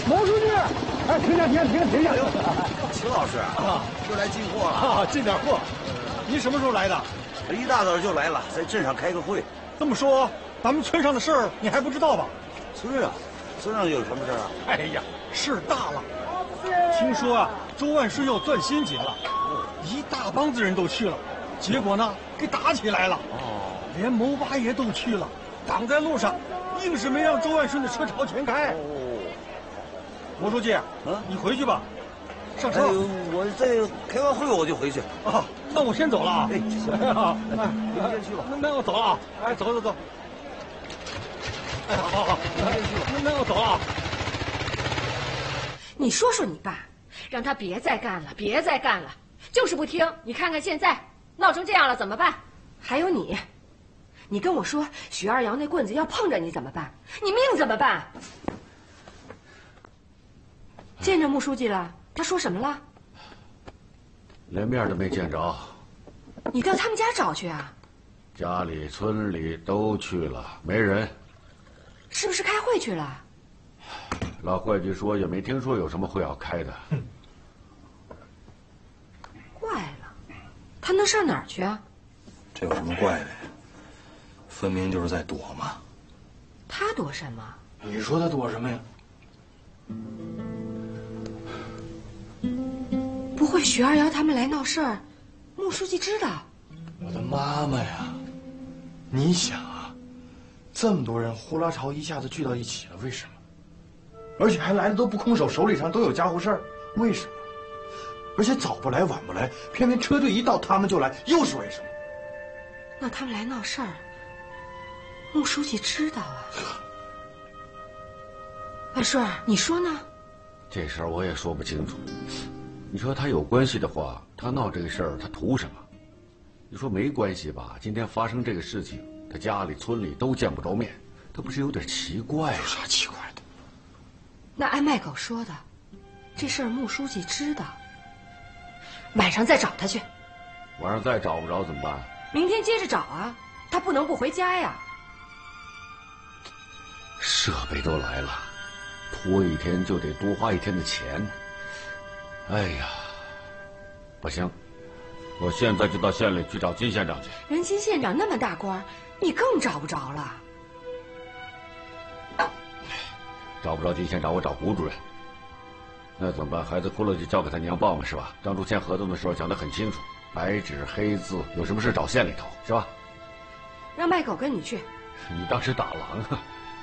毛书记，哎，停下！ 秦老师啊，又来进货了啊，进点货。您什么时候来的？ 一大早就来了，在镇上开个会。 这么说，咱们村上的事儿你还不知道吧？ 村上有什么事啊？ 哎呀，事大了！听说啊，周万顺要钻心结了，一大帮子人都去了，结果呢，给打起来了。哦，连牟八爷都去了，挡在路上，硬是没让周万顺的车朝前开。哦，毛书记，你回去吧，上车。 我再开完会我就回去。 啊，那我先走了啊。 哎，行，您先去吧。 那我走了啊。哎，走。哎，好，那我走了。 你说说你爸，让他别再干了，就是不听。你看看现在闹成这样了，怎么办？还有你跟我说许二阳那棍子要碰着你怎么办？你命怎么办？见着穆书记了，他说什么了？ 连面都没见着。 你到他们家找去啊？ 家里、村里都去了，没人。 是不是开会去了？ 老会计说也没听说有什么会要开的。 怪了，他能上哪儿去啊？ 这有什么怪的呀？分明就是在躲嘛。 他躲什么？ 你说他躲什么呀？ 不会许二瑶他们来闹事儿，穆书记知道？ 我的妈妈呀！你想啊，这么多人呼啦潮一下子聚到一起了，为什么？而且还来的都不空手，手里上都有家伙事儿，为什么？而且早不来晚不来，偏偏车队一到他们就来，又是为什么？ 那他们来闹事儿，穆书记知道啊。万顺，你说呢？ 这事儿我也说不清楚。你说他有关系的话，他闹这个事儿，他图什么？你说没关系吧？今天发生这个事情，他家里、村里都见不着面，他不是有点奇怪吗？ 有啥奇怪的？ 那按麦狗说的，这事儿穆书记知道。晚上再找他去。 晚上再找不着怎么办？ 明天接着找啊，他不能不回家呀。 设备都来了，拖一天就得多花一天的钱。哎呀，不行，我现在就到县里去找金县长去。 人金县长那么大官，你更找不着了。 找不着金县长，我找胡主任。那怎么办？孩子哭了就交给他娘报嘛，是吧？当初签合同的时候讲得很清楚，白纸黑字，有什么事找县里头，是吧？ 让麦狗跟你去。 你当时打狼啊？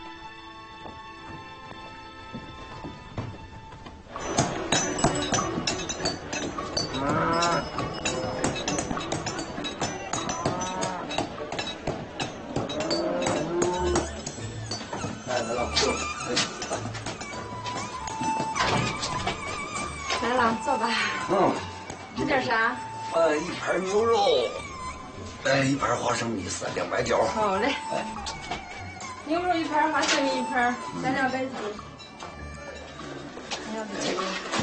来了，坐吧。吃点啥？ 一盘牛肉，一盘花生米，3两白饺。 好嘞。牛肉一盘，花生米一盘，3两白鸡。还要不这个？